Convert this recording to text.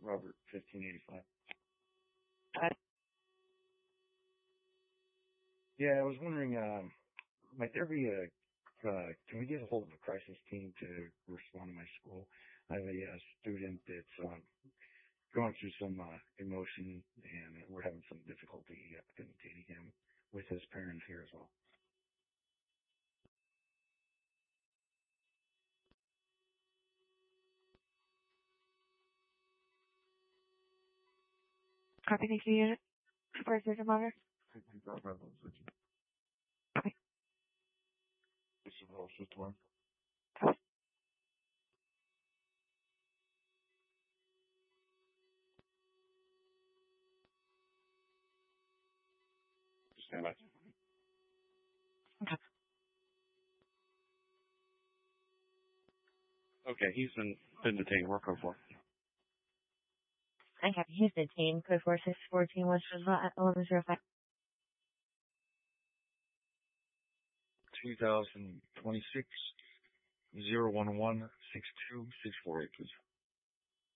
Robert, 1585. Yeah, I was wondering, might there be can we get a hold of a crisis team to respond to my school? I have a student that's going through some emotion, and we're having some difficulty communicating him with his parents here as well. Copy, thank you, unit. First Sergeant Monitor. Copy. This is all system one. Copy. Stand by. Okay. Okay, he's been detained. Work on for. I copy. He's detained. Code 4614 West Roosevelt at 1105. 2026 011 62648, please.